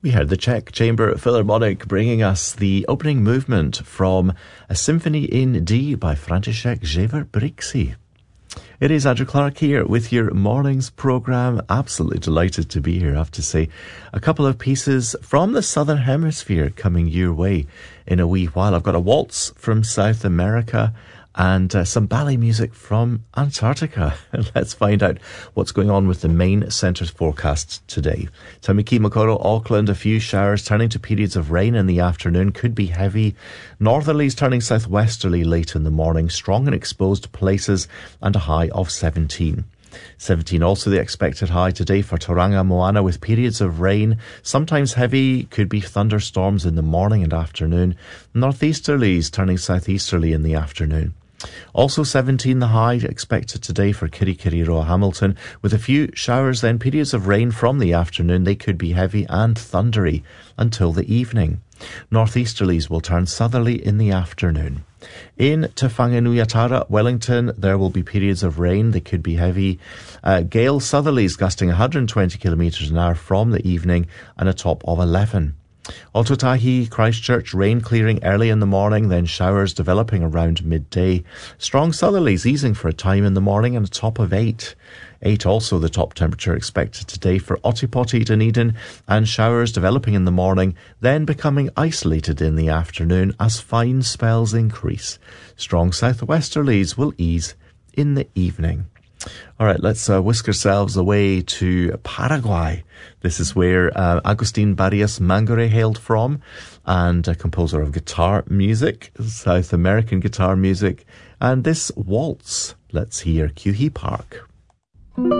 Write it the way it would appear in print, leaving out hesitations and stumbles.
We heard the Czech Chamber Philharmonic bringing us the opening movement from a Symphony in D by František Žeber-Brixi. It is Andrew Clark here with your morning's programme. Absolutely delighted to be here, I have to say. A couple of pieces from the Southern Hemisphere coming your way in a wee while. I've got a waltz from South America and some ballet music from Antarctica. Let's find out what's going on with the main centre's forecast today. Tamaki Makaurau, Auckland, a few showers turning to periods of rain in the afternoon, could be heavy. Northerlies turning southwesterly late in the morning, strong in exposed places, and a high of 17. 17 also the expected high today for Tauranga Moana, with periods of rain, sometimes heavy, could be thunderstorms in the morning and afternoon. Northeasterlies turning southeasterly in the afternoon. Also 17 the high expected today for Kirikiriroa Hamilton, with a few showers, then periods of rain from the afternoon. They could be heavy and thundery until the evening. Northeasterlies will turn southerly in the afternoon. In Te Whanganui-a-Tara, Wellington, there will be periods of rain. They could be heavy. Gale southerlies gusting 120 kilometres an hour from the evening and a top of 11. Ōtautahi, Christchurch, rain clearing early in the morning, then showers developing around midday. Strong southerlies easing for a time in the morning and a top of 8. 8 also the top temperature expected today for Otipoti, Dunedin, and showers developing in the morning, then becoming isolated in the afternoon as fine spells increase. Strong southwesterlies will ease in the evening. All right, let's whisk ourselves away to Paraguay. This is where Agustin Barrios Mangare hailed from, and a composer of guitar music, South American guitar music. And this waltz, let's hear Cuhi Park.